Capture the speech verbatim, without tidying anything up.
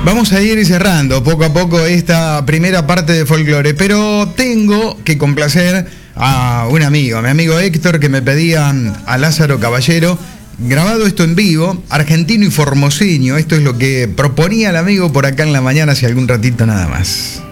Vamos a ir cerrando poco a poco esta primera parte de folclore, pero tengo que complacer a un amigo, a mi amigo Héctor, que me pedía a Lázaro Caballero, grabado esto en vivo, argentino y formoseño. Esto es lo que proponía el amigo por acá en la mañana, hace algún ratito nada más.